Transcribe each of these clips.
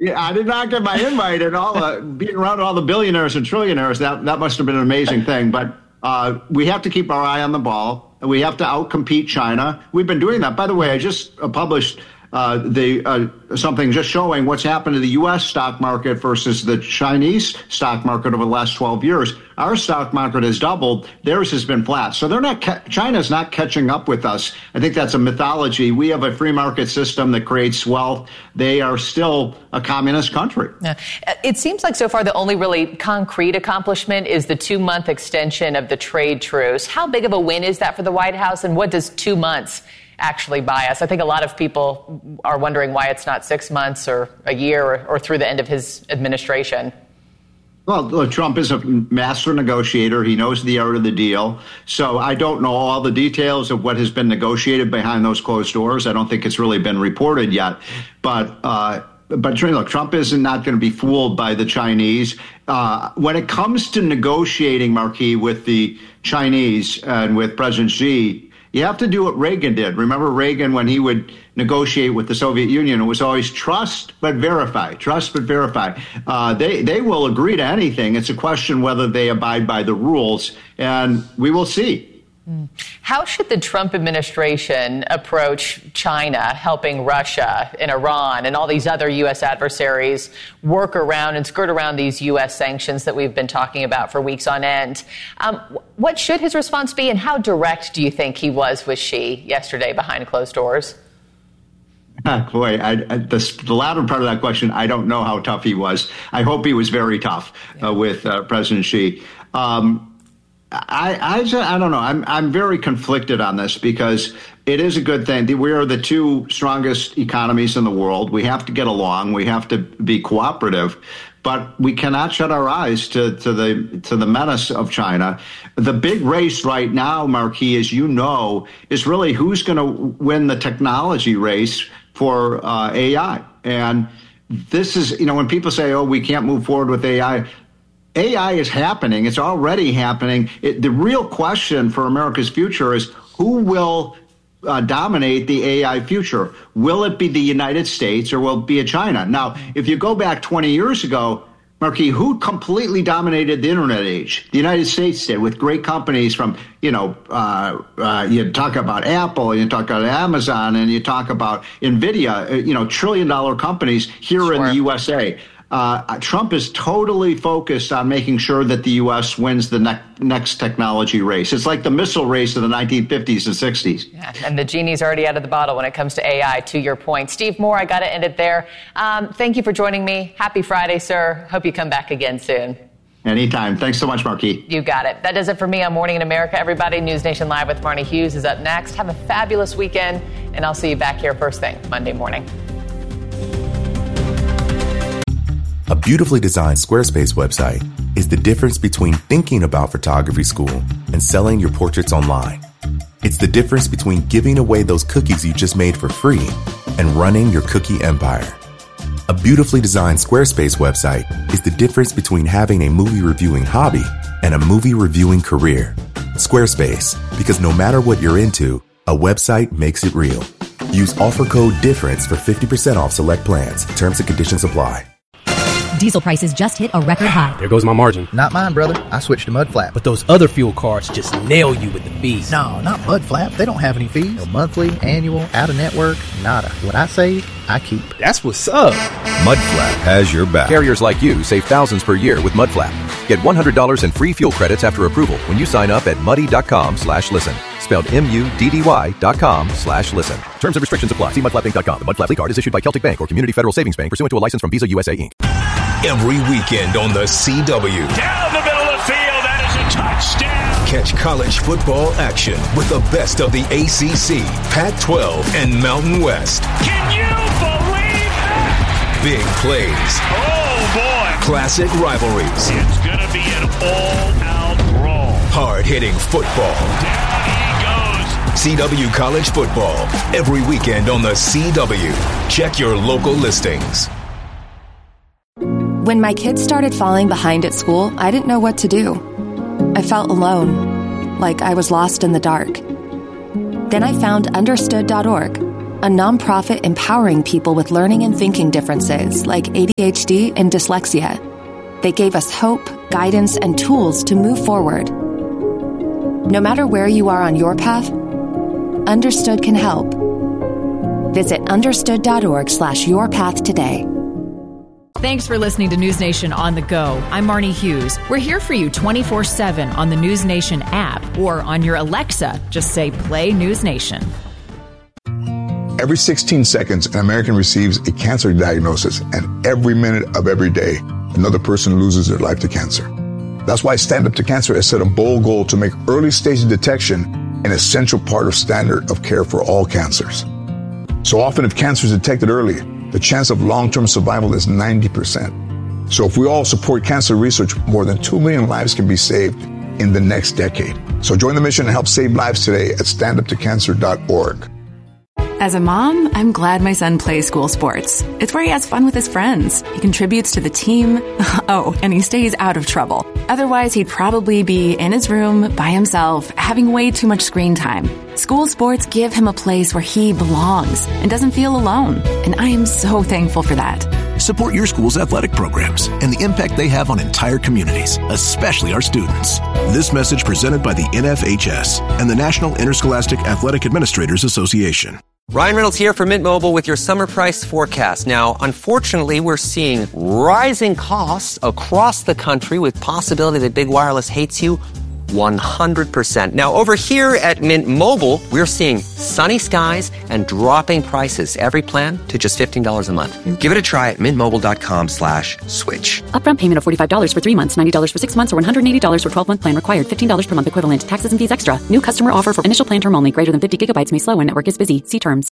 Yeah, I did not get my invite, and all being around all the billionaires and trillionaires, that must have been an amazing thing. But we have to keep our eye on the ball. We have to outcompete China. We've been doing that. By the way, I just published something just showing what's happened to the U.S. stock market versus the Chinese stock market over the last 12 years. Our stock market has doubled. Theirs has been flat. So they're not. China's not catching up with us. I think that's a mythology. We have a free market system that creates wealth. They are still a communist country. Yeah. It seems like so far the only really concrete accomplishment is the 2-month extension of the trade truce. How big of a win is that for the White House, and what does 2 months actually buy us? I think a lot of people are wondering why it's not 6 months or a year or through the end of his administration. Well, look, Trump is a master negotiator. He knows the art of the deal. So I don't know all the details of what has been negotiated behind those closed doors. I don't think it's really been reported yet. But look, Trump is not going to be fooled by the Chinese. When it comes to negotiating, Marquis, with the Chinese and with President Xi, you have to do what Reagan did. Remember Reagan, when he would negotiate with the Soviet Union, it was always trust but verify, trust but verify. They will agree to anything. It's a question whether they abide by the rules, and we will see. How should the Trump administration approach China, helping Russia and Iran and all these other U.S. adversaries work around and skirt around these U.S. sanctions that we've been talking about for weeks on end? What should his response be, and how direct do you think he was with Xi yesterday behind closed doors? Boy, the latter part of that question, I don't know how tough he was. I hope he was very tough with President Xi. I don't know. I'm very conflicted on this because it is a good thing. We are the two strongest economies in the world. We have to get along. We have to be cooperative, but we cannot shut our eyes to the menace of China. The big race right now, Marquis, as you know, is really who's going to win the technology race for AI. And this is, when people say, "Oh, we can't move forward with AI." AI is happening. It's already happening. The real question for America's future is who will dominate the AI future? Will it be the United States or will it be China? Now, if you go back 20 years ago, Marquis, who completely dominated the internet age? The United States did, with great companies from, you talk about Apple, you talk about Amazon, and you talk about NVIDIA, trillion-dollar companies here in the USA. Trump is totally focused on making sure that the U.S. wins the next technology race. It's like the missile race of the 1950s and 60s. Yeah, and the genie's already out of the bottle when it comes to AI, to your point. Steve Moore, I got to end it there. Thank you for joining me. Happy Friday, sir. Hope you come back again soon. Anytime. Thanks so much, Marquis. You got it. That does it for me on Morning in America. Everybody, News Nation Live with Marnie Hughes is up next. Have a fabulous weekend, and I'll see you back here first thing Monday morning. A beautifully designed Squarespace website is the difference between thinking about photography school and selling your portraits online. It's the difference between giving away those cookies you just made for free and running your cookie empire. A beautifully designed Squarespace website is the difference between having a movie reviewing hobby and a movie reviewing career. Squarespace, because no matter what you're into, a website makes it real. Use offer code DIFFERENCE for 50% off select plans. Terms and conditions apply. Diesel prices just hit a record high. There goes my margin. Not mine, brother. I switched to Mudflap. But those other fuel cards just nail you with the fees. No, not Mudflap. They don't have any fees. No monthly, annual, out-of-network, nada. What I save, I keep. That's what's up. Mudflap has your back. Carriers like you save thousands per year with Mudflap. Get $100 in free fuel credits after approval when you sign up at muddy.com/listen. Spelled MUDDY.com/listen. Terms and restrictions apply. See mudflapinc.com. The Mudflap card is issued by Celtic Bank or Community Federal Savings Bank pursuant to a license from Visa USA Inc. Every weekend on the CW. Down the middle of the field, that is a touchdown. Catch college football action with the best of the ACC, Pac-12, and Mountain West. Can you believe that? Big plays. Oh, boy. Classic rivalries. It's going to be an all-out brawl. Hard-hitting football. Down he goes. CW College Football. Every weekend on the CW. Check your local listings. When my kids started falling behind at school, I didn't know what to do. I felt alone, like I was lost in the dark. Then I found Understood.org. a nonprofit empowering people with learning and thinking differences like ADHD and dyslexia. They gave us hope, guidance, and tools to move forward. No matter where you are on your path, Understood can help. Visit understood.org/yourpath today. Thanks for listening to News Nation on the go. I'm Marnie Hughes. We're here for you 24/7 on the News Nation app or on your Alexa. Just say play News Nation. Every 16 seconds, an American receives a cancer diagnosis, and every minute of every day, another person loses their life to cancer. That's why Stand Up to Cancer has set a bold goal to make early stage detection an essential part of standard of care for all cancers. So often, if cancer is detected early, the chance of long-term survival is 90%. So if we all support cancer research, more than 2 million lives can be saved in the next decade. So join the mission and help save lives today at standuptocancer.org. As a mom, I'm glad my son plays school sports. It's where he has fun with his friends. He contributes to the team. Oh, and he stays out of trouble. Otherwise, he'd probably be in his room by himself, having way too much screen time. School sports give him a place where he belongs and doesn't feel alone. And I am so thankful for that. Support your school's athletic programs and the impact they have on entire communities, especially our students. This message presented by the NFHS and the National Interscholastic Athletic Administrators Association. Ryan Reynolds here for Mint Mobile with your summer price forecast. Now, unfortunately, we're seeing rising costs across the country with possibility that big wireless hates you 100%. Now, over here at Mint Mobile, we're seeing sunny skies and dropping prices. Every plan to just $15 a month. Give it a try at mintmobile.com/switch. Upfront payment of $45 for 3 months, $90 for 6 months, or $180 for 12-month plan required. $15 per month equivalent. Taxes and fees extra. New customer offer for initial plan term only. Greater than 50 gigabytes may slow when network is busy. See terms.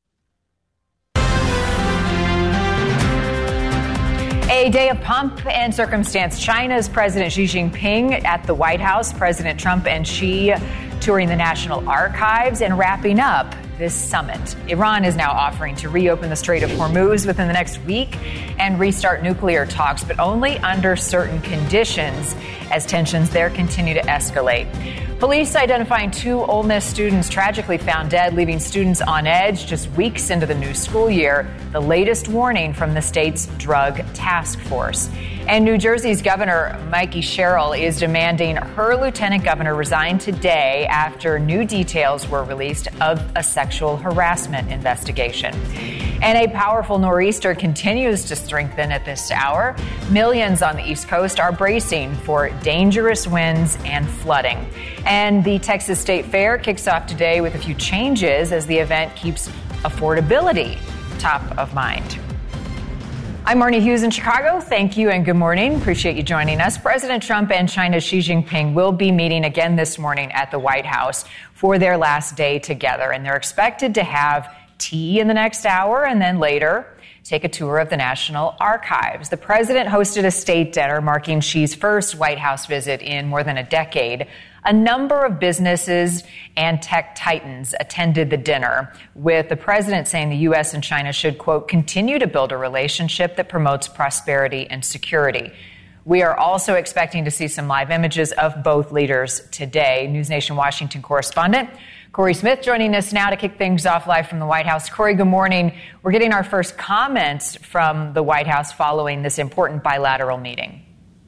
A day of pomp and circumstance. China's President Xi Jinping at the White House, President Trump and Xi touring the National Archives and wrapping up this summit. Iran is now offering to reopen the Strait of Hormuz within the next week and restart nuclear talks, but only under certain conditions as tensions there continue to escalate. Police identifying 2 Ole Miss students tragically found dead, leaving students on edge just weeks into the new school year. The latest warning from the state's drug task force. And New Jersey's Governor Mikey Sherrill is demanding her lieutenant governor resign today after new details were released of a sexual harassment investigation. And a powerful nor'easter continues to strengthen at this hour. Millions on the East Coast are bracing for dangerous winds and flooding. And the Texas State Fair kicks off today with a few changes as the event keeps affordability top of mind. I'm Marnie Hughes in Chicago. Thank you and good morning. Appreciate you joining us. President Trump and China's Xi Jinping will be meeting again this morning at the White House for their last day together. And they're expected to have tea in the next hour and then later take a tour of the National Archives. The president hosted a state dinner marking Xi's first White House visit in more than a decade. A number of businesses and tech titans attended the dinner, with the president saying the U.S. and China should, quote, continue to build a relationship that promotes prosperity and security. We are also expecting to see some live images of both leaders today. News Nation Washington correspondent Corey Smith joining us now to kick things off live from the White House. Corey, good morning. We're getting our first comments from the White House following this important bilateral meeting.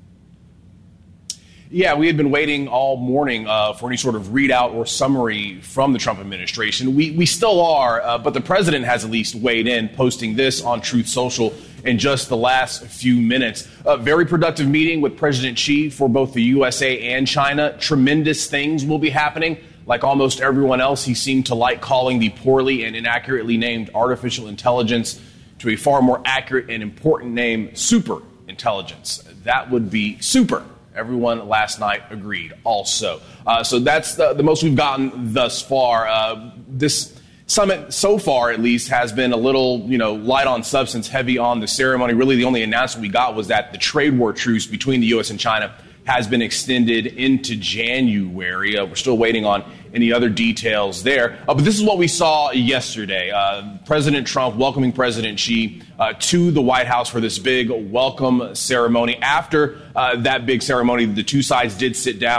Yeah, we had been waiting all morning for any sort of readout or summary from the Trump administration. We still are, but the president has at least weighed in, posting this on Truth Social in just the last few minutes. A very productive meeting with President Xi for both the USA and China. Tremendous things will be happening. Like almost everyone else, he seemed to like calling the poorly and inaccurately named artificial intelligence to a far more accurate and important name, super intelligence. That would be super. Everyone last night agreed also. So that's the most we've gotten thus far. This summit so far, at least, has been a little, light on substance, heavy on the ceremony. Really, the only announcement we got was that the trade war truce between the U.S. and China has been extended into January. We're still waiting on any other details there. But this is what we saw yesterday. President Trump welcoming President Xi to the White House for this big welcome ceremony. After that big ceremony, the two sides did sit down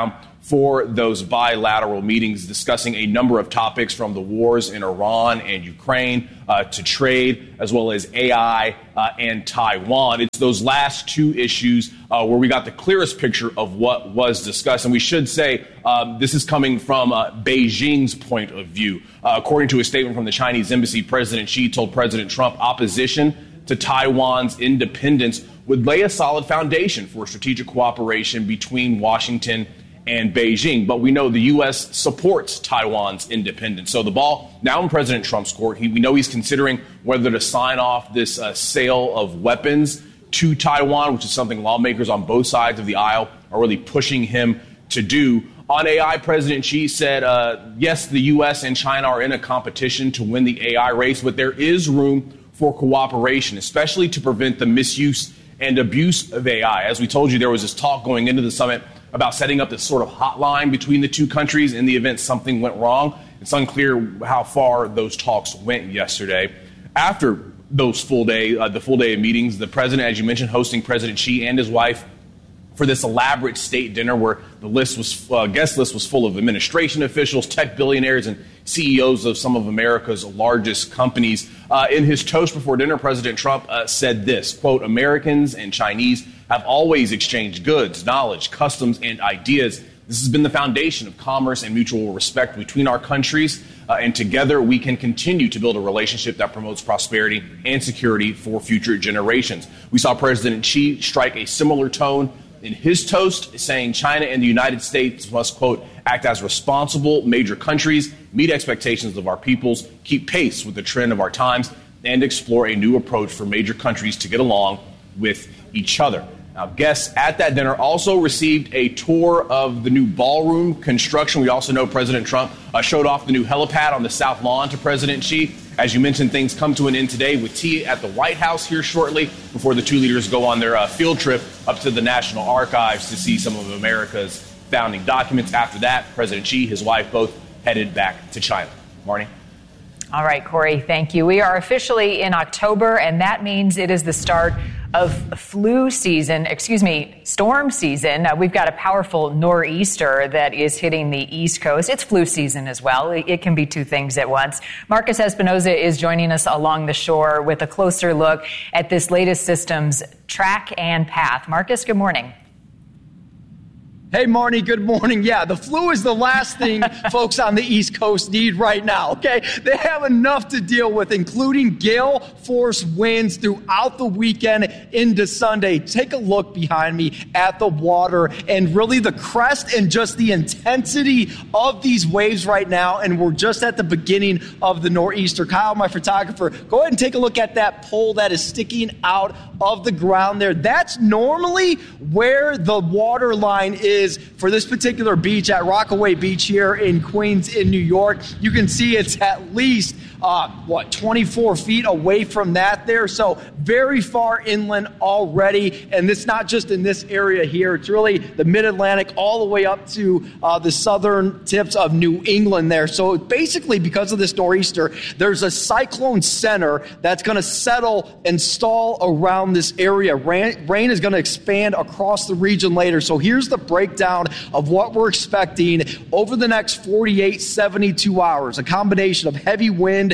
for those bilateral meetings, discussing a number of topics from the wars in Iran and Ukraine to trade, as well as AI and Taiwan. It's those last two issues where we got the clearest picture of what was discussed. And we should say this is coming from Beijing's point of view. According to a statement from the Chinese embassy, President Xi told President Trump opposition to Taiwan's independence would lay a solid foundation for strategic cooperation between Washington and Beijing. But we know the U.S. supports Taiwan's independence. So the ball now in President Trump's court. We know he's considering whether to sign off this sale of weapons to Taiwan, which is something lawmakers on both sides of the aisle are really pushing him to do. On AI, President Xi said, yes, the U.S. and China are in a competition to win the AI race, but there is room for cooperation, especially to prevent the misuse and abuse of AI. As we told you, there was this talk going into the summit about setting up this sort of hotline between the two countries in the event something went wrong. It's unclear how far those talks went yesterday. After those the full day of meetings, the president, as you mentioned, hosting President Xi and his wife for this elaborate state dinner where the guest list was full of administration officials, tech billionaires, and CEOs of some of America's largest companies. In his toast before dinner, President Trump said this, quote, Americans and Chinese have always exchanged goods, knowledge, customs, and ideas. This has been the foundation of commerce and mutual respect between our countries. And together we can continue to build a relationship that promotes prosperity and security for future generations. We saw President Xi strike a similar tone in his toast, saying China and the United States must, quote, act as responsible major countries, meet expectations of our peoples, keep pace with the trend of our times, and explore a new approach for major countries to get along with each other. Now, guests at that dinner also received a tour of the new ballroom construction. We also know President Trump showed off the new helipad on the South Lawn to President Xi. As you mentioned, things come to an end today with tea at the White House here shortly before the two leaders go on their field trip up to the National Archives to see some of America's founding documents. After that, President Xi, his wife, both headed back to China. Marnie? All right, Corey, thank you. We are officially in October, and that means it is the start of storm season. We've got a powerful nor'easter that is hitting the East Coast. It's flu season as well. It can be two things at once. Marcus Espinoza is joining us along the shore with a closer look at this latest system's track and path. Marcus, good morning. Hey, Marnie, good morning. Yeah, the flu is the last thing folks on the East Coast need right now, okay? They have enough to deal with, including gale force winds throughout the weekend into Sunday. Take a look behind me at the water and really the crest and just the intensity of these waves right now. And we're just at the beginning of the nor'easter. Kyle, my photographer, go ahead and take a look at that pole that is sticking out of the ground there. That's normally where the water line is for this particular beach at Rockaway Beach here in Queens in New York. You can see it's at least 24 feet away from that there. So very far inland already. And it's not just in this area here. It's really the mid-Atlantic all the way up to the southern tips of New England there. So basically, because of this nor'easter, there's a cyclone center that's going to settle and stall around this area. Rain is going to expand across the region later. So here's the breakdown of what we're expecting over the next 48, 72 hours. A combination of heavy wind,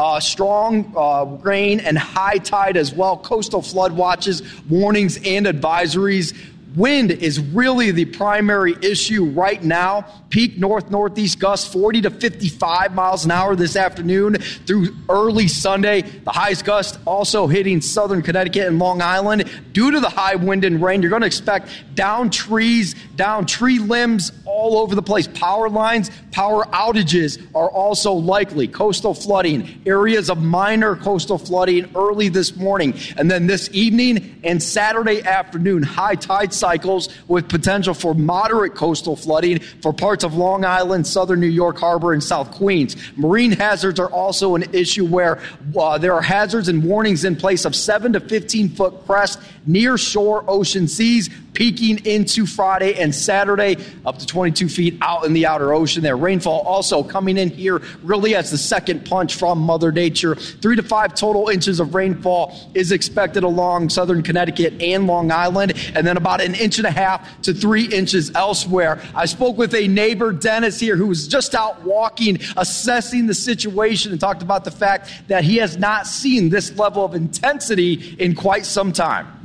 strong rain, and high tide as well. Coastal flood watches, warnings, and advisories. Wind is really the primary issue right now. Peak north-northeast gusts 40 to 55 miles an hour this afternoon through early Sunday. The highest gust also hitting southern Connecticut and Long Island. Due to the high wind and rain, you're going to expect down trees, down tree limbs all over the place. Power lines, power outages are also likely. Coastal flooding, areas of minor coastal flooding early this morning. And then this evening and Saturday afternoon, high tide cycles with potential for moderate coastal flooding for parts of Long Island, southern New York Harbor, and South Queens. Marine hazards are also an issue where there are hazards and warnings in place of 7 to 15 foot crest near shore ocean seas. peaking into Friday and Saturday, up to 22 feet out in the outer ocean there. Rainfall also coming in here really as the second punch from Mother Nature. 3 to 5 total inches of rainfall is expected along southern Connecticut and Long Island, and then about 1.5 to 3 inches elsewhere. I spoke with a neighbor, Dennis, here, who was just out walking, assessing the situation, and talked about the fact that he has not seen this level of intensity in quite some time.